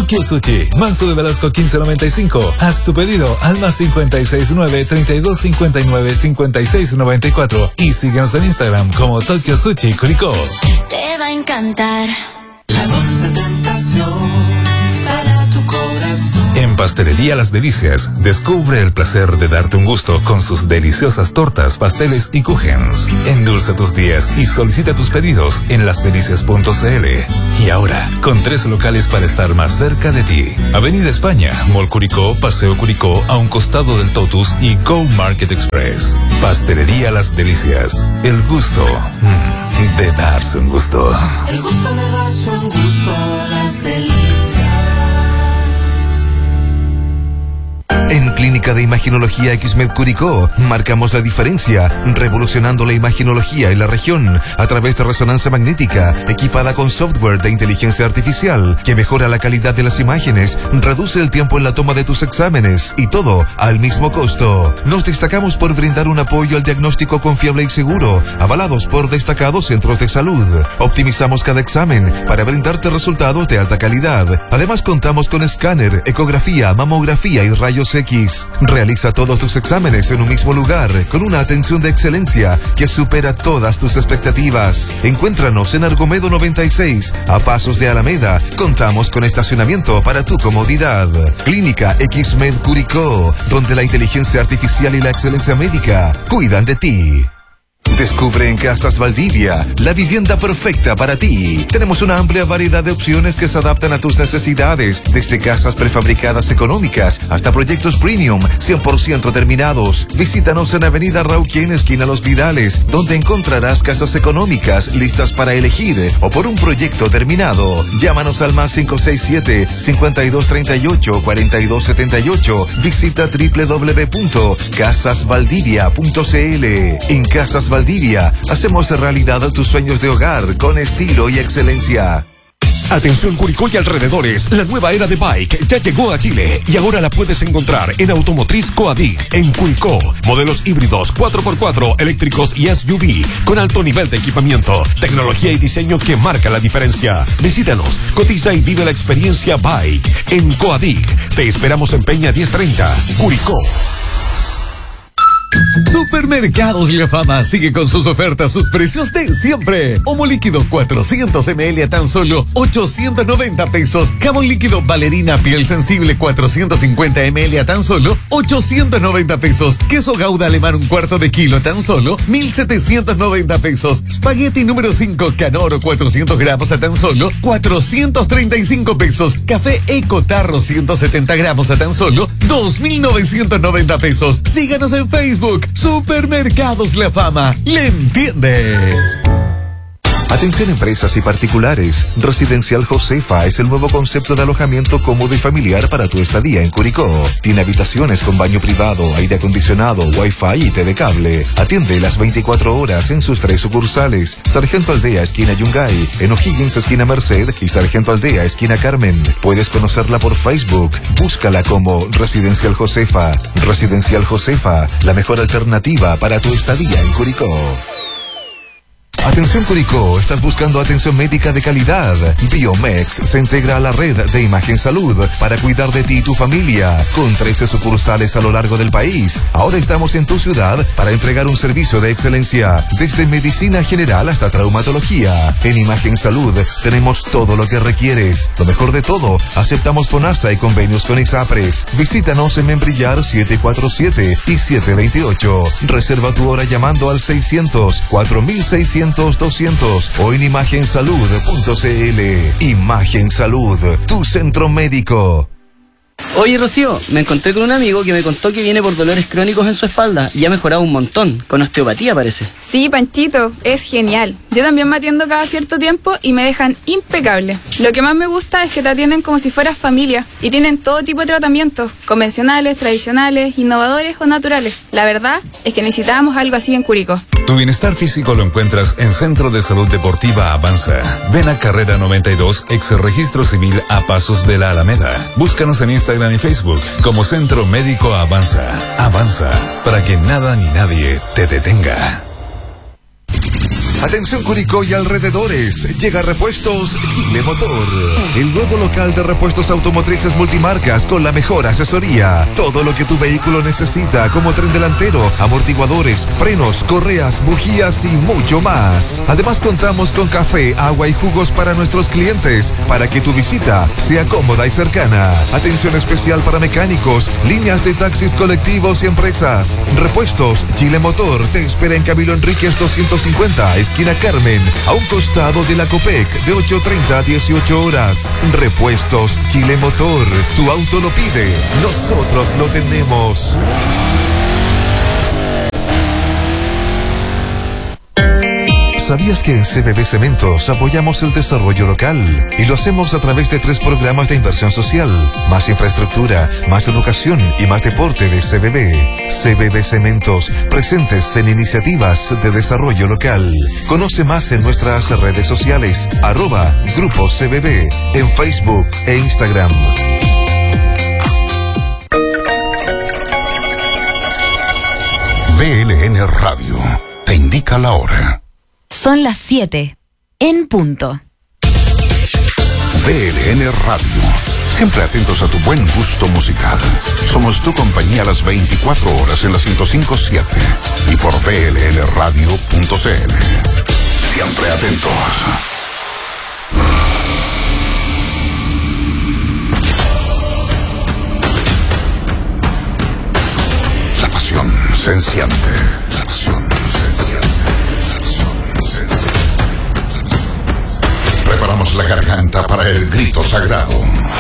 Tokyo Sushi, Manso de Velasco 1595. Haz tu pedido al más 569-3259-5694 y síguenos en Instagram como Tokyo Sushi Curicó. Te va a encantar la dulce tentación para tu corazón. En Pastelería Las Delicias, descubre el placer de darte un gusto con sus deliciosas tortas, pasteles y kuchens. Endulza tus días y solicita tus pedidos en lasdelicias.cl. Y ahora, con 3 locales para estar más cerca de ti. Avenida España, Mall Curicó, Paseo Curicó, a un costado del Totus y Go Market Express. Pastelería Las Delicias, el gusto de darse un gusto. El gusto de darse un gusto, Las Delicias. En Clínica de Imaginología XMED Curicó, marcamos la diferencia, revolucionando la imaginología en la región a través de resonancia magnética, equipada con software de inteligencia artificial que mejora la calidad de las imágenes, reduce el tiempo en la toma de tus exámenes y todo al mismo costo. Nos destacamos por brindar un apoyo al diagnóstico confiable y seguro, avalados por destacados centros de salud. Optimizamos cada examen para brindarte resultados de alta calidad. Además, contamos con escáner, ecografía, mamografía y rayos X. Realiza todos tus exámenes en un mismo lugar, con una atención de excelencia que supera todas tus expectativas. Encuéntranos en Argomedo 96, a pasos de Alameda. Contamos con estacionamiento para tu comodidad. Clínica XMED Curicó, donde la inteligencia artificial y la excelencia médica cuidan de ti. Descubre en Casas Valdivia la vivienda perfecta para ti. Tenemos una amplia variedad de opciones que se adaptan a tus necesidades, desde casas prefabricadas económicas hasta proyectos premium 100% terminados. Visítanos en Avenida Rauquén, esquina Los Vidales, donde encontrarás casas económicas listas para elegir o por un proyecto terminado. Llámanos al más 567-5238-4278. Visita www.casasvaldivia.cl. En Casas Valdivia hacemos realidad tus sueños de hogar con estilo y excelencia. Atención Curicó y alrededores, la nueva era de bike ya llegó a Chile y ahora la puedes encontrar en Automotriz Coadig en Curicó. Modelos híbridos 4x4, eléctricos y SUV con alto nivel de equipamiento, tecnología y diseño que marca la diferencia. Visítanos, cotiza y vive la experiencia bike en Coadig. Te esperamos en Peña 1030, Curicó. Supermercados La Fama sigue con sus ofertas, sus precios de siempre. Homo líquido 400 ml a tan solo 890 pesos. Jabón líquido Valerina piel sensible 450 ml a tan solo 890 pesos. Queso Gouda alemán 1/4 de kilo a tan solo 1,790 pesos. Spaghetti número 5 Canoro 400 gramos a tan solo 435 pesos. Café Eco Tarro 170 gramos a tan solo 2,990 pesos. Síganos en Facebook. Supermercados La Fama. ¡Le entiende! Atención empresas y particulares. Residencial Josefa es el nuevo concepto de alojamiento cómodo y familiar para tu estadía en Curicó. Tiene habitaciones con baño privado, aire acondicionado, wifi y TV cable. Atiende las 24 horas en sus 3 sucursales. Sargento Aldea, esquina Yungay, en O'Higgins, esquina Merced y Sargento Aldea, esquina Carmen. Puedes conocerla por Facebook. Búscala como Residencial Josefa. Residencial Josefa, la mejor alternativa para tu estadía en Curicó. Atención Curicó, ¿estás buscando atención médica de calidad? Biomex se integra a la red de Imagen Salud para cuidar de ti y tu familia, con 13 sucursales a lo largo del país. Ahora estamos en tu ciudad para entregar un servicio de excelencia, desde medicina general hasta traumatología. En Imagen Salud tenemos todo lo que requieres. Lo mejor de todo, aceptamos FONASA y convenios con ISAPRES. Visítanos en Membrillar 747 y 728. Reserva tu hora llamando al 600-4600-200 o en imagensalud.cl. Imagen Salud, tu centro médico. Oye Rocío, me encontré con un amigo que me contó que viene por dolores crónicos en su espalda y ha mejorado un montón, con osteopatía parece. Sí, Panchito, es genial. Yo también me atiendo cada cierto tiempo y me dejan impecable. Lo que más me gusta es que te atienden como si fueras familia y tienen todo tipo de tratamientos, convencionales, tradicionales, innovadores o naturales. La verdad es que necesitábamos algo así en Curicó. Tu bienestar físico lo encuentras en Centro de Salud Deportiva Avanza. Ven a Carrera 92, ex Registro Civil a pasos de la Alameda. Búscanos en Instagram y Facebook como Centro Médico Avanza. Avanza, para que nada ni nadie te detenga. Atención Curicó y alrededores, llega Repuestos Chile Motor, el nuevo local de repuestos automotrices multimarcas con la mejor asesoría. Todo lo que tu vehículo necesita, como tren delantero, amortiguadores, frenos, correas, bujías y mucho más. Además contamos con café, agua y jugos para nuestros clientes, para que tu visita sea cómoda y cercana. Atención especial para mecánicos, líneas de taxis colectivos y empresas. Repuestos Chile Motor te espera en Camilo Enríquez 250, esquina Carmen, a un costado de la Copec, de 8:30 a 18 horas. Repuestos Chile Motor, tu auto lo pide, nosotros lo tenemos. ¿Sabías que en CBB Cementos apoyamos el desarrollo local? Y lo hacemos a través de 3 programas de inversión social, más infraestructura, más educación y más deporte de CBB. CBB Cementos, presentes en iniciativas de desarrollo local. Conoce más en nuestras redes sociales, @Grupo CBB, en Facebook e Instagram. VLN Radio te indica la hora. Son las 7, en punto. VLN Radio, siempre atentos a tu buen gusto musical. Somos tu compañía a las 24 horas en la 105.7 y por vlnradio.cl. Siempre atentos. La pasión se enciende. La pasión se enciende. Preparamos la garganta para el grito sagrado.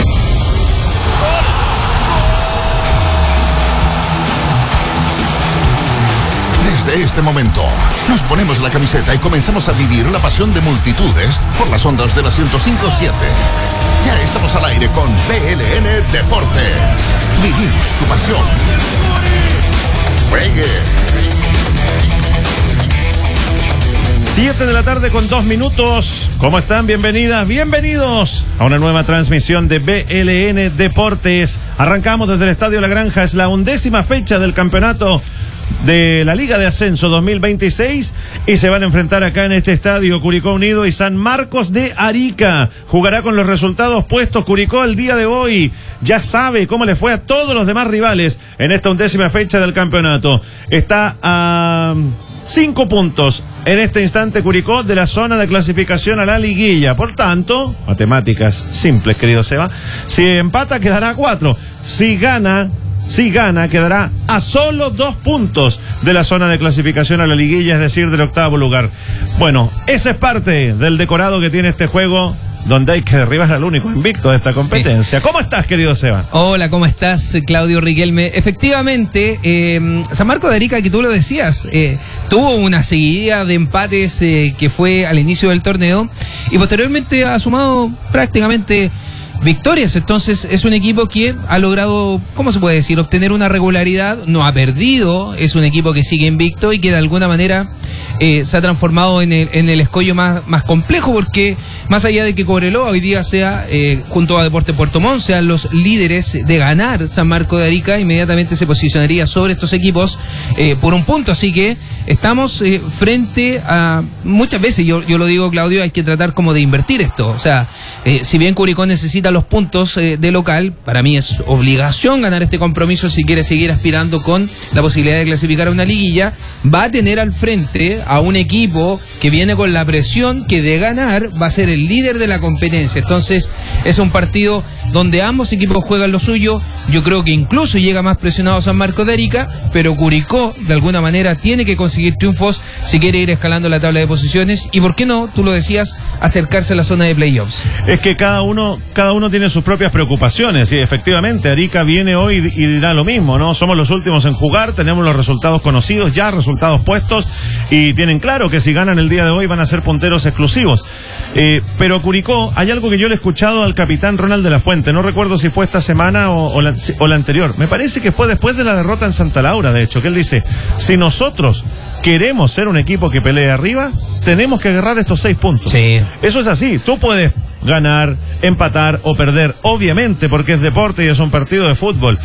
Desde este momento, nos ponemos la camiseta y comenzamos a vivir la pasión de multitudes por las ondas de la 105.7. Ya estamos al aire con VLN Deportes. Vivimos tu pasión. Juegue. 7 de la tarde con 2 minutos. ¿Cómo están? Bienvenidas, bienvenidos a una nueva transmisión de VLN Deportes. Arrancamos desde el Estadio La Granja. Es la 11ª fecha del campeonato de la Liga de Ascenso 2026 y se van a enfrentar acá en este estadio Curicó Unido y San Marcos de Arica. Jugará con los resultados puestos Curicó el día de hoy. Ya sabe cómo le fue a todos los demás rivales en esta 11ª fecha del campeonato. Está a 5 puntos en este instante Curicó de la zona de clasificación a la liguilla. Por tanto, matemáticas simples, querido Seba, si empata quedará a 4. Si gana, quedará a solo 2 puntos de la zona de clasificación a la liguilla, es decir, del 8º lugar. Bueno, ese es parte del decorado que tiene este juego, donde hay que derribar al único invicto de esta competencia. Sí. ¿Cómo estás, querido Seba? Hola, ¿cómo estás, Claudio Riquelme? Efectivamente, San Marcos de Arica, que tú lo decías, tuvo una seguidilla de empates que fue al inicio del torneo y posteriormente ha sumado prácticamente victorias. Entonces es un equipo que ha logrado, ¿cómo se puede decir?, obtener una regularidad, no ha perdido, es un equipo que sigue invicto y que de alguna manera se ha transformado en el escollo más complejo, porque más allá de que Cobreloa hoy día sea, junto a Deportes Puerto Montt, sean los líderes de ganar San Marcos de Arica, inmediatamente se posicionaría sobre estos equipos por un punto. Así que estamos frente a, muchas veces, yo lo digo, Claudio, hay que tratar como de invertir esto. O sea, si bien Curicó necesita los puntos de local, para mí es obligación ganar este compromiso si quiere seguir aspirando con la posibilidad de clasificar a una liguilla. Va a tener al frente a un equipo que viene con la presión que de ganar va a ser el líder de la competencia. Entonces es un partido donde ambos equipos juegan lo suyo. Yo creo que incluso llega más presionado San Marcos de Arica, pero Curicó de alguna manera tiene que conseguir triunfos si quiere ir escalando la tabla de posiciones y, por qué no, tú lo decías, acercarse a la zona de playoffs. Es que cada uno tiene sus propias preocupaciones y efectivamente Arica viene hoy y dirá lo mismo, ¿no? Somos los últimos en jugar, tenemos los resultados conocidos ya, resultados puestos, y tienen claro que si ganan el día de hoy van a ser punteros exclusivos. Pero Curicó, hay algo que yo le he escuchado al capitán Ronald de la Fuente, no recuerdo si fue esta semana o la anterior, me parece que fue después de la derrota en Santa Laura, de hecho, que él dice, si nosotros queremos ser un equipo que pelee arriba, tenemos que agarrar estos 6 puntos. Sí. Eso es así, tú puedes ganar, empatar o perder, obviamente, porque es deporte y es un partido de fútbol.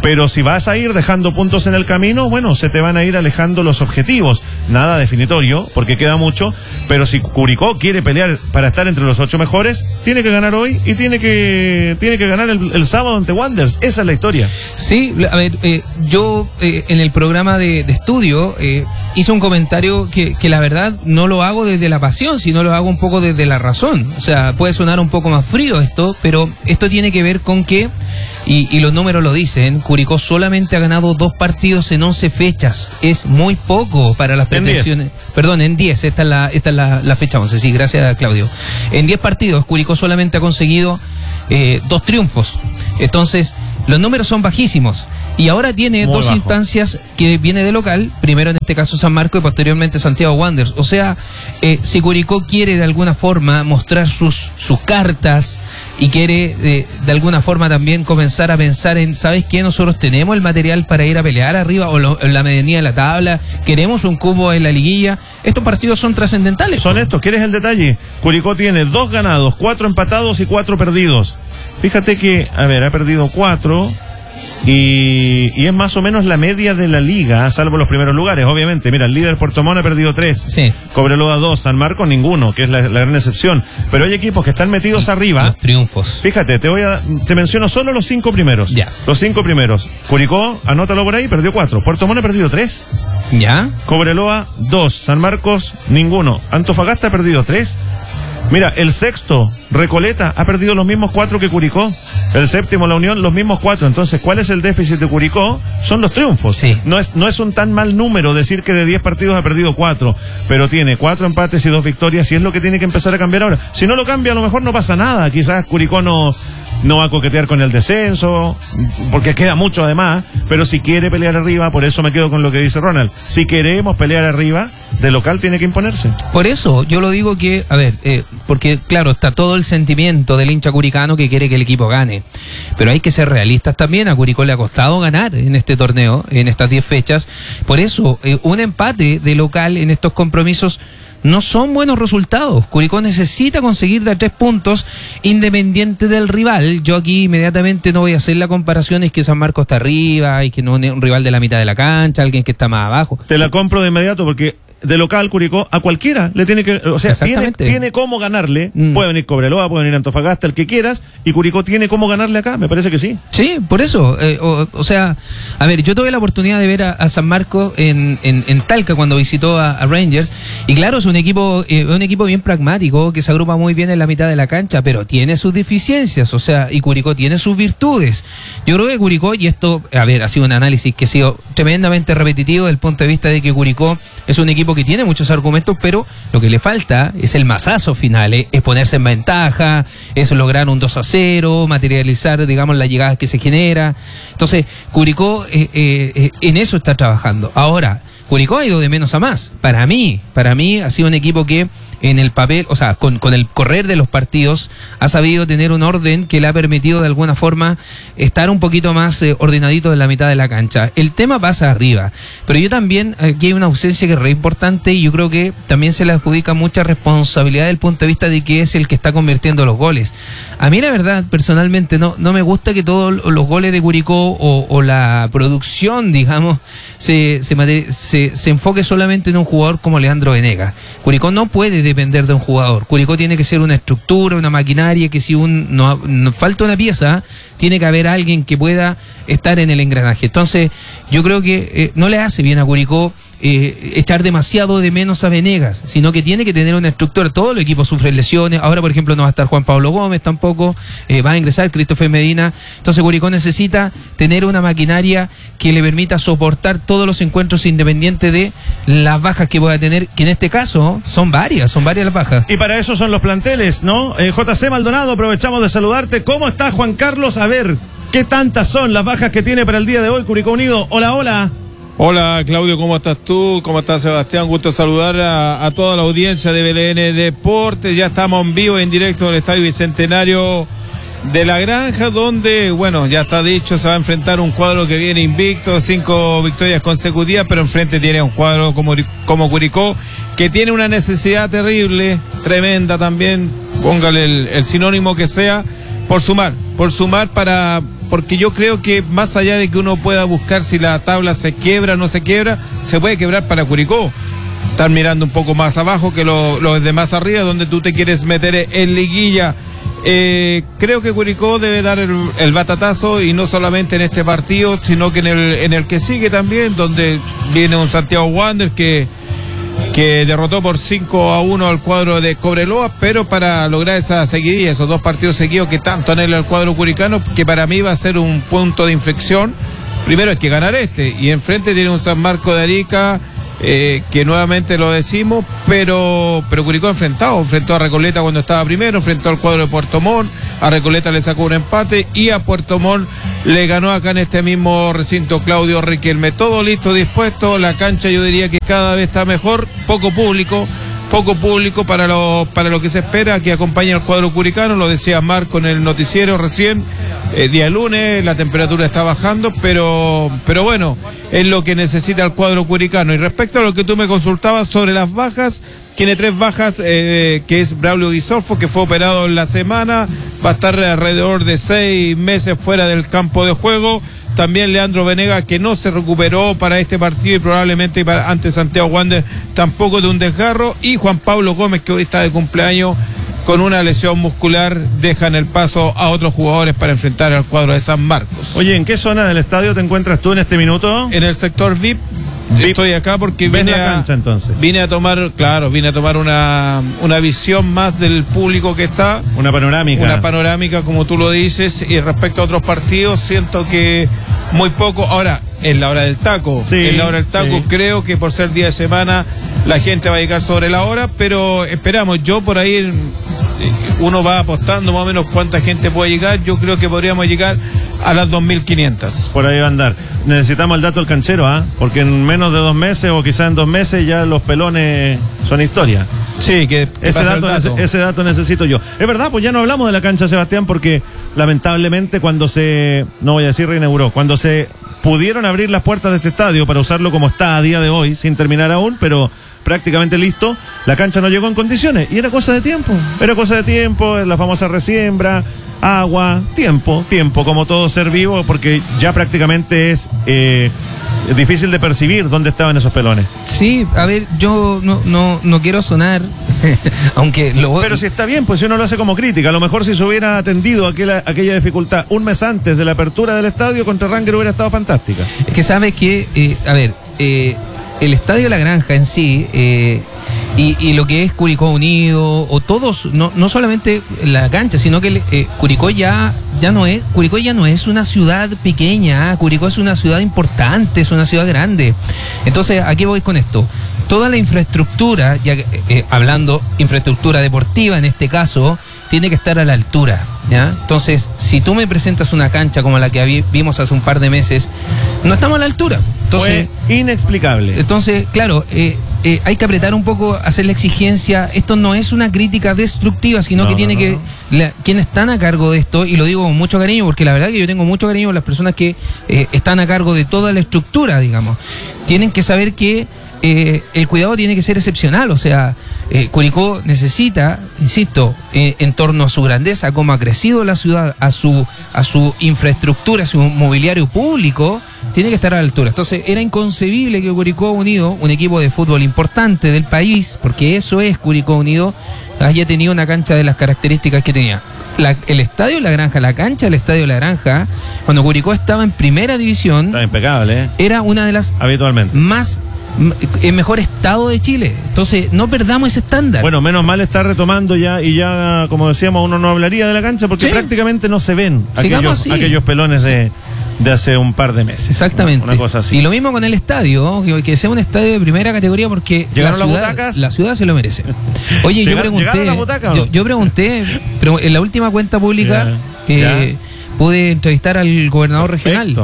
Pero si vas a ir dejando puntos en el camino, bueno, se te van a ir alejando los objetivos. Nada definitorio, porque queda mucho, pero si Curicó quiere pelear para estar entre los 8 mejores, tiene que ganar hoy y tiene que ganar el sábado ante Wanderers. Esa es la historia. Sí, a ver, yo en el programa de estudio hice un comentario que la verdad no lo hago desde la pasión, sino lo hago un poco desde la razón. O sea, puede sonar un poco más frío esto, pero esto tiene que ver con que, y los números lo dicen, Curicó solamente ha ganado 2 partidos en 11 fechas. Es muy poco para las pretensiones. Perdón, en 10, esta es la fecha 11, sí, gracias Claudio. En 10 partidos, Curicó solamente ha conseguido 2 triunfos. Entonces, los números son bajísimos. Y ahora tiene muy 2 bajo. Instancias que viene de local, primero en este caso San Marcos y posteriormente Santiago Wanderers. O sea, si Curicó quiere de alguna forma mostrar sus cartas y quiere de alguna forma también comenzar a pensar en, ¿sabes qué? Nosotros tenemos el material para ir a pelear arriba o en la medianía de la tabla, queremos un cubo en la liguilla. Estos partidos son trascendentales. Son estos, ¿quieres el detalle? Curicó tiene 2 ganados, 4 empatados y 4 perdidos. Fíjate que, a ver, ha perdido 4 y es más o menos la media de la liga, salvo los primeros lugares, obviamente. Mira, el líder Puerto Montt ha perdido 3, sí. Cobreloa 2, San Marcos ninguno, que es la gran excepción. Pero hay equipos que están metidos arriba. Los triunfos. Fíjate, te menciono solo los 5 primeros. Ya. Los 5 primeros. Curicó, anótalo por ahí, perdió 4. Puerto Montt ha perdido 3. ¿Ya? Cobreloa 2, San Marcos ninguno. Antofagasta ha perdido 3. Mira, el sexto, Recoleta, ha perdido los mismos 4 que Curicó. El séptimo, La Unión, los mismos 4. Entonces, ¿cuál es el déficit de Curicó? Son los triunfos. Sí. No es un tan mal número decir que de 10 partidos ha perdido 4, pero tiene 4 empates y 2 victorias y es lo que tiene que empezar a cambiar ahora. Si no lo cambia, a lo mejor no pasa nada. Quizás Curicó no va a coquetear con el descenso, porque queda mucho además, pero si quiere pelear arriba, por eso me quedo con lo que dice Ronald, si queremos pelear arriba, de local tiene que imponerse. Por eso yo lo digo que, a ver, porque claro, está todo el sentimiento del hincha curicano que quiere que el equipo gane, pero hay que ser realistas también. A Curicó le ha costado ganar en este torneo, en estas 10 fechas, por eso un empate de local en estos compromisos no son buenos resultados. Curicó necesita conseguir de 3 puntos independiente del rival. Yo aquí inmediatamente no voy a hacer la comparación, es que San Marcos está arriba y que no es un rival de la mitad de la cancha, alguien que está más abajo. Te la compro de inmediato porque de local Curicó a cualquiera le tiene que, o sea, tiene cómo ganarle. Puede venir Cobreloa, puede venir Antofagasta, el que quieras, y Curicó tiene cómo ganarle acá, me parece que sí. Sí, por eso, o sea, a ver, yo tuve la oportunidad de ver a San Marcos en Talca cuando visitó a Rangers, y claro, es un equipo bien pragmático, que se agrupa muy bien en la mitad de la cancha, pero tiene sus deficiencias, o sea, y Curicó tiene sus virtudes. Yo creo que Curicó, y esto, a ver, ha sido un análisis que ha sido tremendamente repetitivo desde el punto de vista de que Curicó es un equipo que tiene muchos argumentos, pero lo que le falta es el mazazo final, es ponerse en ventaja, es lograr un 2-0, materializar, digamos, las llegadas que se genera. Entonces, Curicó en eso está trabajando. Ahora, Curicó ha ido de menos a más. Para mí ha sido un equipo que en el papel, o sea, con el correr de los partidos, ha sabido tener un orden que le ha permitido de alguna forma estar un poquito más ordenadito en la mitad de la cancha. El tema pasa arriba, pero yo también, aquí hay una ausencia que es re importante y yo creo que también se le adjudica mucha responsabilidad desde el punto de vista de que es el que está convirtiendo los goles. A mí la verdad, personalmente, no me gusta que todos los goles de Curicó o la producción, digamos, se enfoque solamente en un jugador como Leandro Venegas. Curicó no puede depender de un jugador. Curicó tiene que ser una estructura, una maquinaria, que si no falta una pieza, tiene que haber alguien que pueda estar en el engranaje. Entonces, yo creo que no le hace bien a Curicó echar demasiado de menos a Venegas, sino que tiene que tener una estructura. Todo el equipo sufre lesiones. Ahora, por ejemplo, no va a estar Juan Pablo Gómez tampoco, va a ingresar Christopher Medina. Entonces Curicó necesita tener una maquinaria que le permita soportar todos los encuentros independientes de las bajas que pueda tener, que en este caso son varias las bajas. Y para eso son los planteles, ¿no? JC Maldonado, aprovechamos de saludarte. ¿Cómo está Juan Carlos? A ver, ¿qué tantas son las bajas que tiene para el día de hoy Curicó Unido? Hola, hola. Hola Claudio, ¿cómo estás tú? ¿Cómo estás Sebastián? Gusto saludar a toda la audiencia de BLN Deportes. Ya estamos en vivo, en directo en el Estadio Bicentenario de La Granja, donde, bueno, ya está dicho, se va a enfrentar un cuadro que viene invicto, 5 victorias consecutivas, pero enfrente tiene un cuadro como Curicó, que tiene una necesidad terrible, tremenda también, póngale el sinónimo que sea, por sumar. porque yo creo que más allá de que uno pueda buscar si la tabla se quiebra o no se quiebra, se puede quebrar para Curicó. Están mirando un poco más abajo que los de más arriba, donde tú te quieres meter en liguilla. Creo que Curicó debe dar el batatazo, y no solamente en este partido, sino que en el que sigue también, donde viene un Santiago Wanderers que derrotó por 5-1 al cuadro de Cobreloa, pero para lograr esa seguidilla, esos 2 partidos seguidos que tanto anhela el cuadro curicano, que para mí va a ser un punto de inflexión. Primero hay que ganar y enfrente tiene un San Marcos de Arica, que nuevamente lo decimos, pero Curicó enfrentó a Recoleta cuando estaba primero, enfrentó al cuadro de Puerto Montt, a Recoleta le sacó un empate y a Puerto Montt le ganó acá en este mismo recinto Claudio Riquelme. Todo listo, dispuesto, la cancha yo diría que cada vez está mejor, poco público para lo que se espera, que acompañe al cuadro curicano, lo decía Marco en el noticiero recién, día lunes, la temperatura está bajando, pero bueno, es lo que necesita el cuadro curicano. Y respecto a lo que tú me consultabas sobre las bajas, tiene 3 bajas, que es Braulio Guisolfo, que fue operado en la semana, va a estar alrededor de 6 meses fuera del campo de juego. También Leandro Venega, que no se recuperó para este partido y probablemente ante Santiago Wanderers tampoco de un desgarro. Y Juan Pablo Gómez, que hoy está de cumpleaños con una lesión muscular, dejan el paso a otros jugadores para enfrentar al cuadro de San Marcos. Oye, ¿en qué zona del estadio te encuentras tú en este minuto? En el sector VIP. Estoy acá porque vine a cancha, entonces. Vine a tomar una visión más del público que está. Una panorámica, como tú lo dices. Y respecto a otros partidos, siento que muy poco. Ahora, es la hora del taco. Sí, creo que por ser día de semana la gente va a llegar sobre la hora, pero esperamos. Yo por ahí uno va apostando más o menos cuánta gente puede llegar. Yo creo que podríamos llegar a las 2.500. Por ahí va a andar. Necesitamos el dato del canchero, porque en menos de 2 meses o quizás en 2 meses ya los pelones son historia. Sí, que ese dato necesito yo. Es verdad, pues ya no hablamos de la cancha, Sebastián, porque lamentablemente cuando cuando se pudieron abrir las puertas de este estadio para usarlo como está a día de hoy, sin terminar aún, pero prácticamente listo, la cancha no llegó en condiciones y era cosa de tiempo, la famosa resiembra, agua, tiempo, como todo ser vivo, porque ya prácticamente es difícil de percibir dónde estaban esos pelones. Sí, a ver, yo no quiero sonar, aunque lo voy... Pero si está bien, pues si uno lo hace como crítica, a lo mejor si se hubiera atendido aquella dificultad un mes antes de la apertura del estadio, contra Ranger hubiera estado fantástica. Es que sabes que, el estadio La Granja en sí, y lo que es Curicó Unido, o todos, no solamente la cancha, sino que Curicó ya no es una ciudad pequeña, Curicó es una ciudad importante, es una ciudad grande. Entonces, aquí voy con esto. Toda la infraestructura, hablando infraestructura deportiva en este caso, tiene que estar a la altura, ¿ya? Entonces, si tú me presentas una cancha como la que vimos hace un par de meses, no estamos a la altura. Entonces, fue inexplicable. Entonces, claro, hay que apretar un poco, hacer la exigencia. Esto no es una crítica destructiva, sino que tiene que... quienes están a cargo de esto, y lo digo con mucho cariño, porque la verdad que yo tengo mucho cariño por las personas que están a cargo de toda la estructura, digamos, tienen que saber que el cuidado tiene que ser excepcional. O sea, Curicó necesita, insisto, en torno a su grandeza, como ha crecido la ciudad, a su infraestructura, a su mobiliario público, tiene que estar a la altura. Entonces, era inconcebible que Curicó Unido, un equipo de fútbol importante del país, porque eso es Curicó Unido, haya tenido una cancha de las características que tenía. El estadio La Granja, la cancha del estadio La Granja, cuando Curicó estaba en primera división, estaba impecable, era una de las habitualmente más en mejor estado de Chile. Entonces, no perdamos ese estándar. Bueno, menos mal está retomando ya, y ya, como decíamos, uno no hablaría de la cancha porque prácticamente no se ven aquellos pelones de hace un par de meses. Exactamente. Una cosa así. Y lo mismo con el estadio, que sea un estadio de primera categoría, porque la ciudad se lo merece. Oye, yo pregunté, pero en la última cuenta pública pude entrevistar al gobernador regional.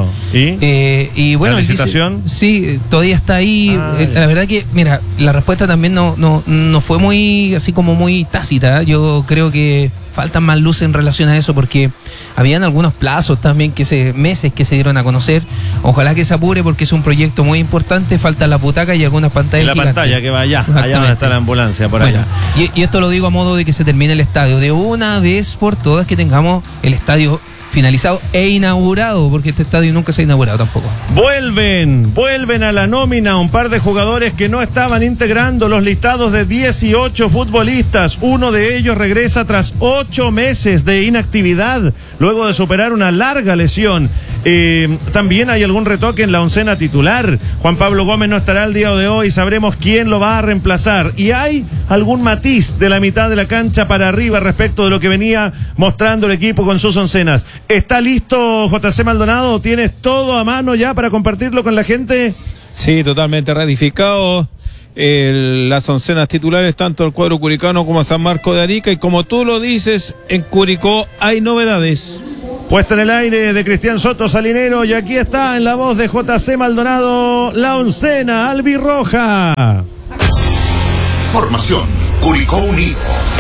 Y bueno, ¿la licitación? Sí, todavía está ahí. La verdad que, mira, la respuesta también no fue muy, así como muy tácita. Yo creo que faltan más luces en relación a eso, porque habían algunos plazos también, meses que se dieron a conocer. Ojalá que se apure, porque es un proyecto muy importante. Falta la butaca y algunas pantallas gigantes. Pantalla que va allá donde está la ambulancia, por allá. Y esto lo digo a modo de que se termine el estadio de una vez por todas, que tengamos el estadio finalizado e inaugurado, porque este estadio nunca se ha inaugurado tampoco. Vuelven a la nómina un par de jugadores que no estaban integrando los listados de 18 futbolistas. Uno de ellos regresa tras 8 meses de inactividad, luego de superar una larga lesión. También hay algún retoque en la oncena titular. Juan Pablo Gómez no estará el día de hoy, sabremos quién lo va a reemplazar. Y hay algún matiz de la mitad de la cancha para arriba respecto de lo que venía mostrando el equipo con sus oncenas. ¿Está listo JC Maldonado? ¿Tienes todo a mano ya para compartirlo con la gente? Sí, totalmente ratificado. Las oncenas titulares, tanto el cuadro curicano como San Marcos de Arica. Y como tú lo dices, en Curicó hay novedades. Puesta en el aire de Cristian Soto Salinero, y aquí está en la voz de JC Maldonado, la oncena albirroja. Formación Curicó Unido.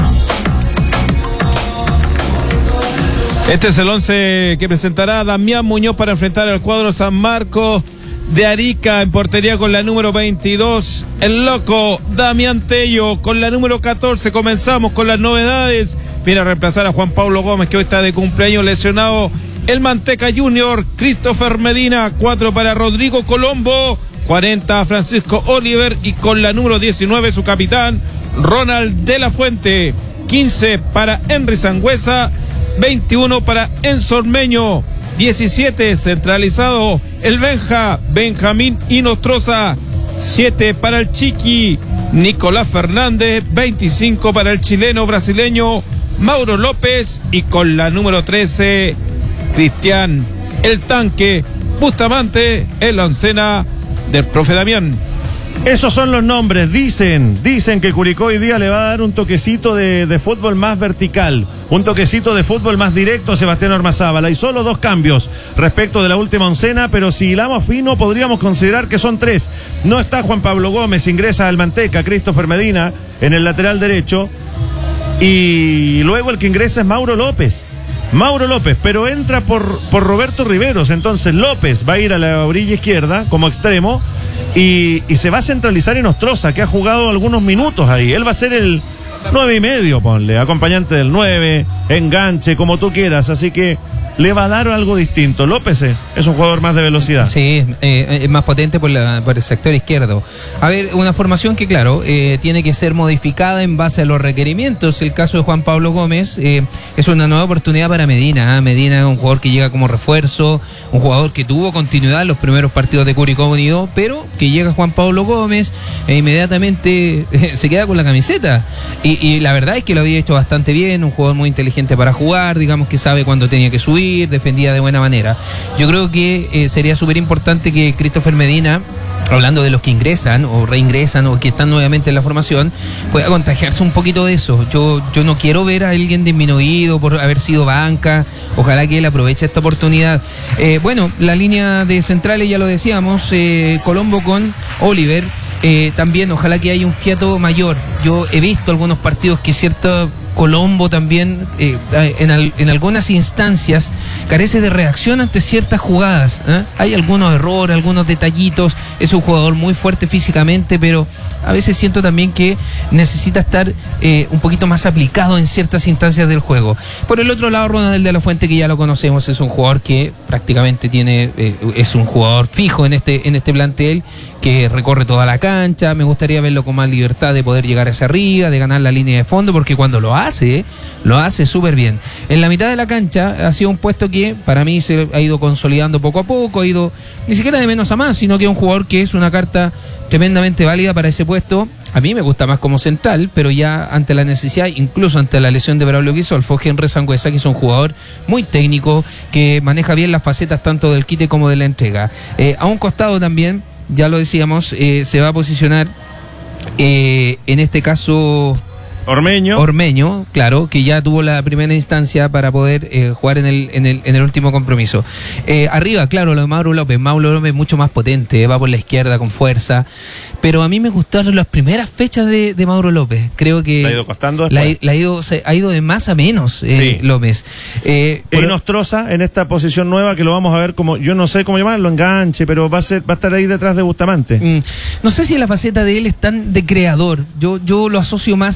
Este es el 11 que presentará Damián Muñoz para enfrentar al cuadro San Marcos de Arica. En portería con la número 22, el loco Damián Tello. Con la número 14 comenzamos con las novedades. Viene a reemplazar a Juan Pablo Gómez, que hoy está de cumpleaños lesionado. El Manteca Junior, Christopher Medina. 4 para Rodrigo Colombo. 40 Francisco Oliver. Y con la número 19 su capitán, Ronald de la Fuente. 15 para Henry Sangüesa. 21 para Enzo Ormeño. 17 centralizado el Benjamín Inostroza. 7 para el Chiqui Nicolás Fernández. 25 para el chileno brasileño Mauro López. Y con la número 13 Cristian el Tanque Bustamante en la oncena del profe Damián. Esos son los nombres. Dicen que Curicó hoy día le va a dar un toquecito de fútbol más vertical, un toquecito de fútbol más directo a Sebastián Ormazábal. Hay solo 2 cambios respecto de la última oncena, pero si hilamos fino podríamos considerar que son 3. No está Juan Pablo Gómez, ingresa al Manteca, Christopher Medina en el lateral derecho, y luego el que ingresa es Mauro López, pero entra por Roberto Riveros. Entonces López va a ir a la orilla izquierda como extremo y se va a centralizar en Inostroza, que ha jugado algunos minutos ahí. Él va a ser el 9,5, ponle, acompañante del 9, enganche, como tú quieras, así que le va a dar algo distinto. López es un jugador más de velocidad. Sí, es más potente por el sector izquierdo. A ver, una formación que, claro, tiene que ser modificada en base a los requerimientos. El caso de Juan Pablo Gómez es una nueva oportunidad para Medina. Medina es un jugador que llega como refuerzo, un jugador que tuvo continuidad en los primeros partidos de Curicó Unido, pero que llega Juan Pablo Gómez e inmediatamente se queda con la camiseta. Y la verdad es que lo había hecho bastante bien, un jugador muy inteligente para jugar, digamos que sabe cuándo tenía que subir, defendía de buena manera. Yo creo que sería súper importante que Christopher Medina, hablando de los que ingresan o reingresan o que están nuevamente en la formación, pueda contagiarse un poquito de eso. Yo no quiero ver a alguien disminuido por haber sido banca. Ojalá que él aproveche esta oportunidad. Bueno, la línea de centrales ya lo decíamos, Colombo con Oliver. También ojalá que haya un fiato mayor. Yo he visto algunos partidos que cierto Colombo también en algunas instancias carece de reacción ante ciertas jugadas. Hay algunos errores, algunos detallitos. Es un jugador muy fuerte físicamente, pero a veces siento también que necesita estar un poquito más aplicado en ciertas instancias del juego. Por el otro lado, Ronald de la Fuente, que ya lo conocemos, es un jugador que prácticamente es un jugador fijo en este plantel, que recorre toda la cancha. Me gustaría verlo con más libertad de poder llegar hacia arriba, de ganar la línea de fondo, porque cuando lo hace súper bien. En la mitad de la cancha ha sido un puesto que para mí se ha ido consolidando poco a poco, ha ido ni siquiera de menos a más, sino que es un jugador que es una carta tremendamente válida para ese puesto. A mí me gusta más como central, pero ya ante la necesidad, incluso ante la lesión de Braulio Guisolfo, Henry Sangüesa, que es un jugador muy técnico, que maneja bien las facetas tanto del quite como de la entrega. A un costado también, ya lo decíamos, se va a posicionar en este caso Ormeño, claro, que ya tuvo la primera instancia para poder jugar en el último compromiso. Arriba, claro, lo de Mauro López mucho más potente, va por la izquierda con fuerza, pero a mí me gustaron las primeras fechas de Mauro López. Creo que ¿la ha ido costando después? Ha ido de más a menos, sí. López. Inostroza en esta posición nueva, que lo vamos a ver como, yo no sé cómo llamarlo, enganche, pero va a estar ahí detrás de Bustamante. No sé si la faceta de él es tan de creador. Yo lo asocio más a un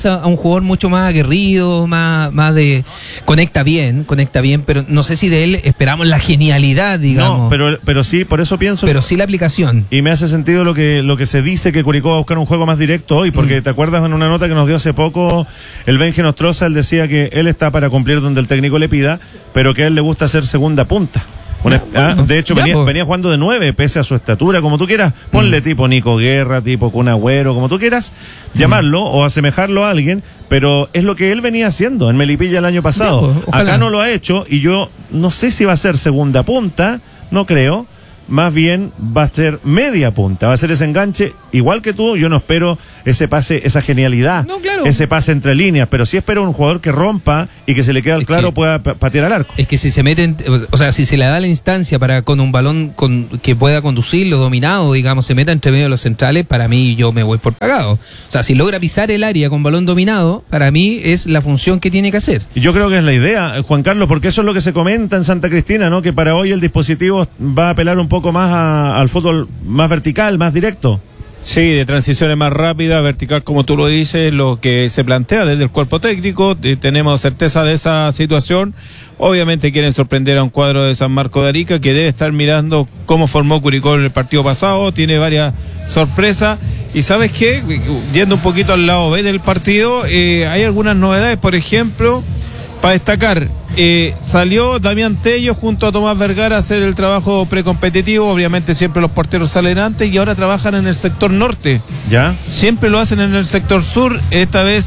jugador mucho más aguerrido, más de... Conecta bien, pero no sé si de él esperamos la genialidad, digamos. No, pero sí, por eso pienso... Pero sí la aplicación. Y me hace sentido lo que se dice, que Curicó va a buscar un juego más directo hoy, porque ¿te acuerdas en una nota que nos dio hace poco el Benji Nostroza? Él decía que él está para cumplir donde el técnico le pida, pero que a él le gusta hacer segunda punta. De hecho, venía jugando de 9, pese a su estatura, como tú quieras. Ponle tipo Nico Guerra, tipo Kun Agüero, como tú quieras, llamarlo o asemejarlo a alguien, pero es lo que él venía haciendo en Melipilla el año pasado. Acá no lo ha hecho, y yo no sé si va a ser segunda punta, no creo. Más bien va a ser media punta, va a ser ese enganche, igual que tú. Yo no espero ese pase, esa genialidad, ese pase entre líneas, pero sí espero un jugador que rompa y que se le quede al claro pueda patear al arco. Es que si se meten, o sea, si se le da la instancia para con un balón que pueda conducirlo dominado, digamos, se meta entre medio de los centrales, para mí yo me voy por pagado. O sea, si logra pisar el área con balón dominado, para mí es la función que tiene que hacer. Y yo creo que es la idea, Juan Carlos, porque eso es lo que se comenta en Santa Cristina, ¿no? Que para hoy el dispositivo va a apelar un poco más al fútbol más vertical, más directo. Sí, de transiciones más rápidas, vertical, como tú lo dices, lo que se plantea desde el cuerpo técnico. Tenemos certeza de esa situación. Obviamente quieren sorprender a un cuadro de San Marcos de Arica que debe estar mirando cómo formó Curicó en el partido pasado. Tiene varias sorpresas. Y ¿sabes qué? Yendo un poquito al lado B del partido, hay algunas novedades. Por ejemplo, para destacar, salió Damián Tello junto a Tomás Vergara a hacer el trabajo precompetitivo. Obviamente siempre los porteros salen antes y ahora trabajan en el sector norte. ¿Ya? Siempre lo hacen en el sector sur. Esta vez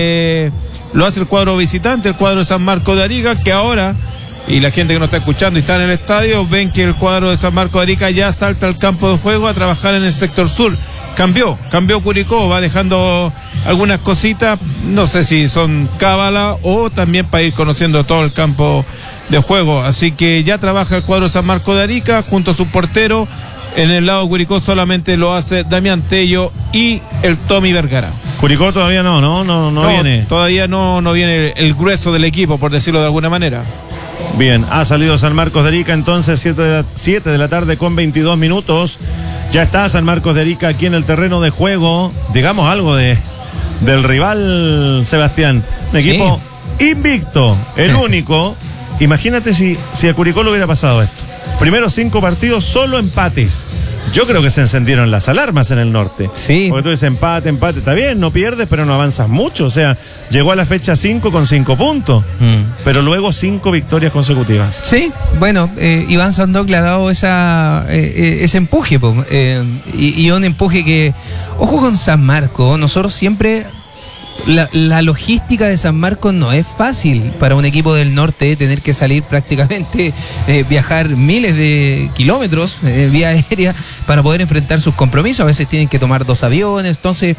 lo hace el cuadro visitante, el cuadro de San Marcos de Arica, que ahora, y la gente que nos está escuchando y está en el estadio, ven que el cuadro de San Marcos de Arica ya salta al campo de juego a trabajar en el sector sur. Cambió Curicó, va dejando algunas cositas, no sé si son cábala o también para ir conociendo todo el campo de juego. Así que ya trabaja el cuadro San Marcos de Arica junto a su portero. En el lado de Curicó solamente lo hace Damián Tello y el Tommy Vergara. Curicó todavía no viene. Todavía no viene el grueso del equipo, por decirlo de alguna manera. Bien, ha salido San Marcos de Arica, entonces 7 de la tarde con 22 minutos. Ya está San Marcos de Arica aquí en el terreno de juego. Digamos algo del rival, Sebastián. Un equipo invicto, el único. Imagínate si a Curicó le hubiera pasado esto. Primero 5 partidos, solo empates. Yo creo que se encendieron las alarmas en el norte. Sí. Porque tú dices empate, está bien, no pierdes, pero no avanzas mucho. O sea, llegó a la fecha 5 con 5 puntos. Pero luego 5 victorias consecutivas. Sí, bueno, Iván Sandoc le ha dado ese empuje, y un empuje que, ojo con San Marcos, nosotros siempre... La logística de San Marcos no es fácil para un equipo del norte, tener que salir prácticamente, viajar miles de kilómetros vía aérea para poder enfrentar sus compromisos. A veces tienen que tomar 2 aviones. Entonces,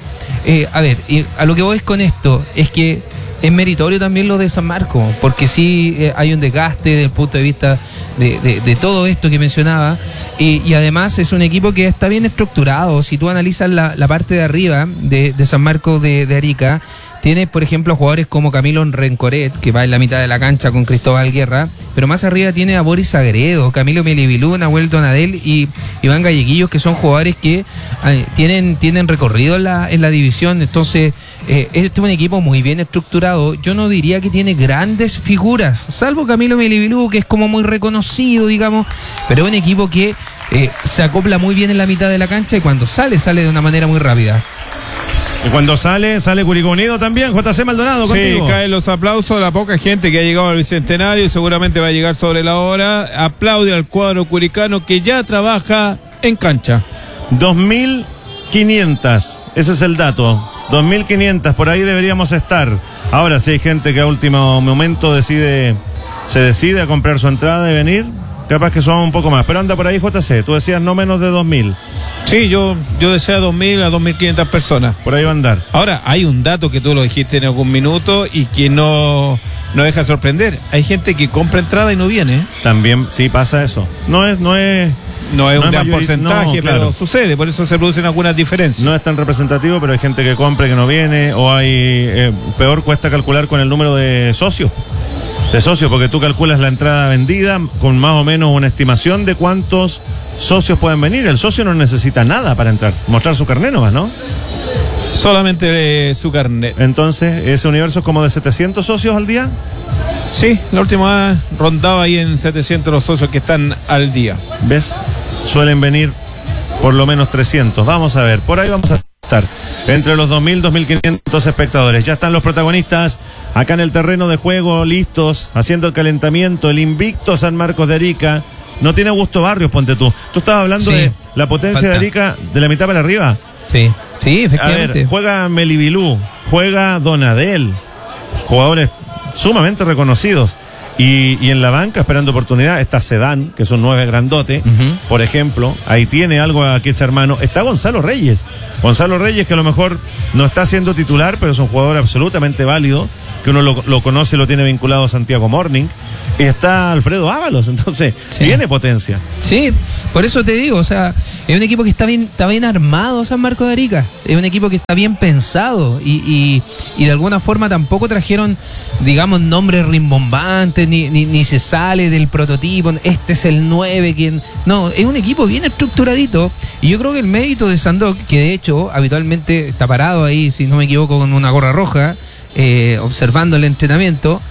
a lo que voy con esto es que es meritorio también lo de San Marcos, porque sí hay un desgaste desde el punto de vista de todo esto que mencionaba. Y además es un equipo que está bien estructurado. Si tú analizas la parte de arriba de San Marcos de Arica, tiene, por ejemplo, jugadores como Camilo Rencoret, que va en la mitad de la cancha con Cristóbal Guerra, pero más arriba tiene a Boris Sagredo, Camilo Melibilú, Nahuel Donadel y Iván Galleguillos, que son jugadores que tienen recorrido en la división. Entonces, este es un equipo muy bien estructurado. Yo no diría que tiene grandes figuras, salvo Camilo Melibilú, que es como muy reconocido, digamos, pero es un equipo que se acopla muy bien en la mitad de la cancha y cuando sale de una manera muy rápida. Y cuando sale Curicó Unido también. JC Maldonado, contigo. Sí, caen los aplausos a la poca gente que ha llegado al Bicentenario y seguramente va a llegar sobre la hora. Aplaude al cuadro curicano que ya trabaja en cancha. 2.500, ese es el dato. 2.500, por ahí deberíamos estar. Ahora, si hay gente que a último momento se decide a comprar su entrada y venir, capaz que son un poco más. Pero anda por ahí, JC, tú decías no menos de 2.000. Sí, yo deseo 2.000 a 2.500 personas. Por ahí va a andar. Ahora, hay un dato que tú lo dijiste en algún minuto y que no deja sorprender. Hay gente que compra entrada y no viene. También, sí, pasa eso. No es un gran porcentaje, claro, pero sucede, por eso se producen algunas diferencias. No es tan representativo, pero hay gente que compra y que no viene, o hay, peor cuesta calcular con el número de socios. Porque tú calculas la entrada vendida con más o menos una estimación de cuántos socios pueden venir. El socio no necesita nada para entrar, mostrar su carnet nomás, ¿no? Solamente su carnet. Entonces, ¿ese universo es como de 700 socios al día? Sí, la última vez rondaba ahí en 700 los socios que están al día. ¿Ves? Suelen venir por lo menos 300. Vamos a ver, por ahí vamos a estar. Entre los 2.000, 2.500 espectadores. Ya están los protagonistas acá en el terreno de juego, listos, haciendo el calentamiento. El invicto San Marcos de Arica. No tiene Augusto Barrios, ponte tú. Tú estabas hablando de la potencia de Arica de la mitad para arriba. Sí, sí, efectivamente. A ver, juega Melibilú, juega Donadel, jugadores sumamente reconocidos. Y en la banca, esperando oportunidad, está Sedán, que es un 9 grandote, por ejemplo. Ahí tiene algo a que echar mano. Está Gonzalo Reyes. Gonzalo Reyes, que a lo mejor no está siendo titular, pero es un jugador absolutamente válido, que uno lo conoce, lo tiene vinculado a Santiago Morning. Y está Alfredo Ábalos, entonces tiene potencia. Sí, por eso te digo, o sea, es un equipo que está bien armado, San Marcos de Arica. Es un equipo que está bien pensado y de alguna forma tampoco trajeron, digamos, nombres rimbombantes, ni se sale del prototipo, este es el 9, quien... No, es un equipo bien estructuradito y yo creo que el mérito de Sandoc, que de hecho habitualmente está parado ahí, si no me equivoco, con una gorra roja, observando el entrenamiento,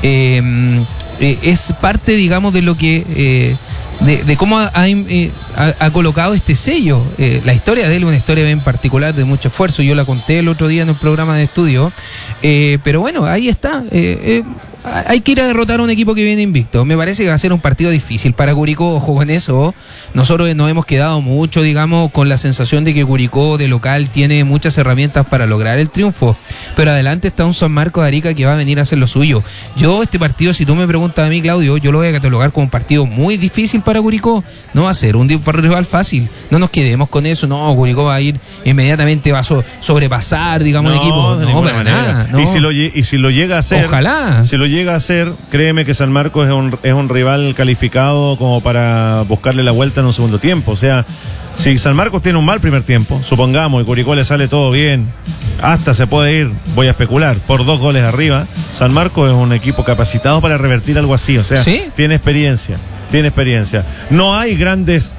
es parte, digamos, de lo que de cómo ha colocado este sello. La historia de él es una historia bien particular, de mucho esfuerzo. Yo la conté el otro día en el programa de estudio, pero bueno, ahí está. Hay que ir a derrotar a un equipo que viene invicto. Me parece que va a ser un partido difícil para Curicó. Ojo con eso. Nosotros nos hemos quedado mucho, digamos, con la sensación de que Curicó de local tiene muchas herramientas para lograr el triunfo, pero adelante está un San Marcos de Arica que va a venir a hacer lo suyo. Yo este partido, si tú me preguntas a mí, Claudio, yo lo voy a catalogar como un partido muy difícil para Curicó. No va a ser un rival fácil. No nos quedemos con eso. No, Curicó va a ir inmediatamente, va a sobrepasar, digamos, un equipo. No, para nada. No. Y si lo llega a hacer, ojalá. Si lo llega a hacer, créeme que San Marcos es un rival calificado como para buscarle la vuelta en un segundo tiempo. O sea, si San Marcos tiene un mal primer tiempo, supongamos, y Curicó le sale todo bien, hasta se puede ir, voy a especular, por 2 goles arriba. San Marcos es un equipo capacitado para revertir algo así. O sea, ¿sí? Tiene experiencia. No hay grandes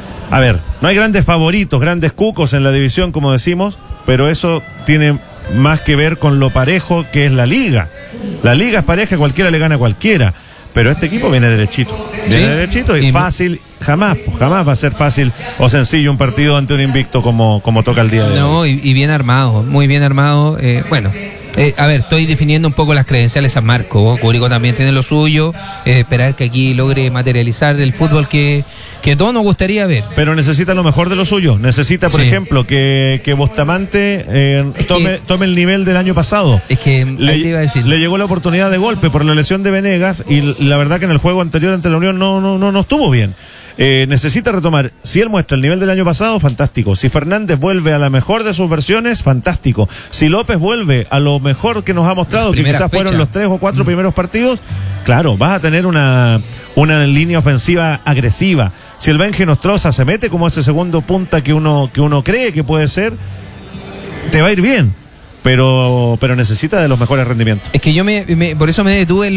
favoritos, grandes cucos en la división, como decimos, pero eso tiene más que ver con lo parejo que es la liga. La liga es pareja, cualquiera le gana a cualquiera, pero este equipo viene derechito. Y fácil, jamás va a ser fácil o sencillo un partido ante un invicto como toca el día de hoy. No, y bien armado, muy bien armado. A ver, estoy definiendo un poco las credenciales San Marcos. Curicó también tiene lo suyo. Esperar que aquí logre materializar el fútbol que todos nos gustaría ver. Pero necesita lo mejor de lo suyo. Necesita, por ejemplo, que Bustamante tome el nivel del año pasado. Es que te iba a decir. Le llegó la oportunidad de golpe por la lesión de Venegas y la verdad que en el juego anterior ante la Unión no estuvo bien. Necesita retomar. Si él muestra el nivel del año pasado, fantástico. Si Fernández vuelve a la mejor de sus versiones, fantástico. Si López vuelve a lo mejor que nos ha mostrado, que quizás fueron los 3 o 4 primeros partidos, claro, vas a tener una línea ofensiva agresiva. Si el Benje Nostroza se mete como ese segundo punta que uno cree que puede ser, te va a ir bien. Pero necesita de los mejores rendimientos. Es que yo por eso me detuve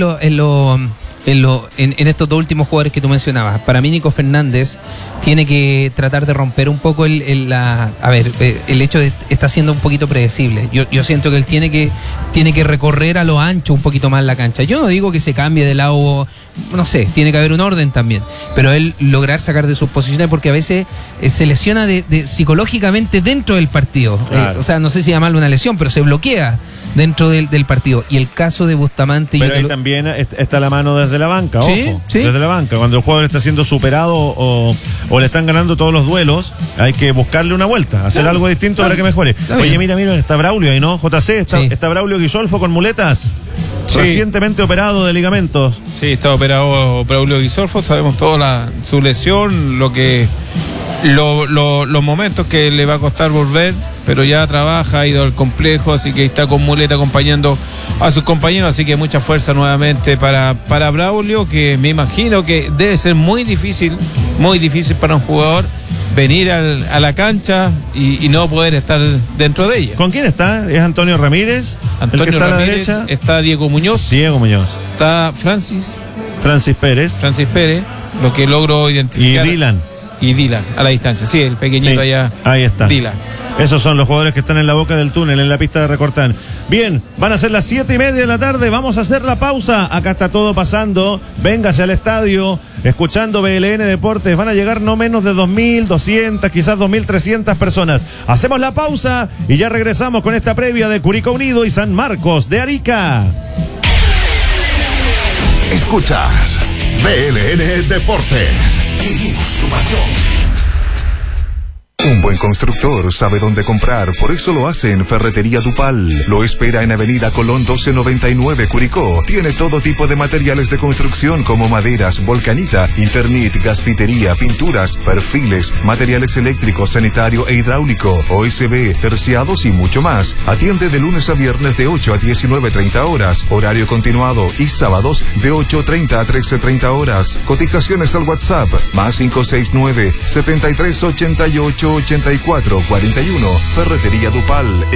en estos 2 últimos jugadores que tú mencionabas. Para mí Nico Fernández tiene que tratar de romper un poco el hecho de está siendo un poquito predecible. Yo siento que él tiene que recorrer a lo ancho un poquito más la cancha. Yo no digo que se cambie de lado, no sé, tiene que haber un orden también, pero él lograr sacar de sus posiciones, porque a veces se lesiona psicológicamente dentro del partido. Claro. O sea, no sé si llamarlo una lesión, pero se bloquea dentro del partido. Y el caso de Bustamante... Pero ahí también está la mano desde la banca, ojo. Sí. Desde la banca. Cuando el jugador está siendo superado o le están ganando todos los duelos, hay que buscarle una vuelta, hacer algo distinto para que mejore. Oye, mira, está Braulio ahí, ¿no? JC, está Braulio Guisolfo con muletas. Sí. Recientemente operado de ligamentos. Sí, está operado Braulio Guisolfo. Sabemos toda su lesión, los momentos que le va a costar volver, pero ya trabaja, ha ido al complejo, así que está con muleta acompañando a sus compañeros, así que mucha fuerza nuevamente para Braulio, que me imagino que debe ser muy difícil para un jugador venir a la cancha y no poder estar dentro de ella. ¿Con quién está? ¿Es Antonio Ramírez? Antonio el que está Ramírez, a la derecha. Está Diego Muñoz. Está Francis Pérez, lo que logro identificar. Y Dylan, a la distancia. Sí, el pequeñito allá. Ahí está. Dylan. Esos son los jugadores que están en la boca del túnel, en la pista de Recortán. Bien, van a ser las 7:30 de la tarde. Vamos a hacer la pausa. Acá está todo pasando. Véngase al estadio, escuchando BLN Deportes. Van a llegar no menos de 2.200, quizás 2.300 personas. Hacemos la pausa y ya regresamos con esta previa de Curicó Unido y San Marcos de Arica. Escuchas BLN Deportes. Vivimos tu pasión. Un buen constructor sabe dónde comprar, por eso lo hace en Ferretería Dupal. Lo espera en Avenida Colón 1299, Curicó. Tiene todo tipo de materiales de construcción como maderas, volcanita, Internet, gasfitería, pinturas, perfiles, materiales eléctricos, sanitario e hidráulico, OSB, terciados y mucho más. Atiende de lunes a viernes de 8 a 19:30 horas, horario continuado, y sábados de 8:30 a 13:30 horas. Cotizaciones al WhatsApp, más 569 7388 8441. Ferretería Dupal.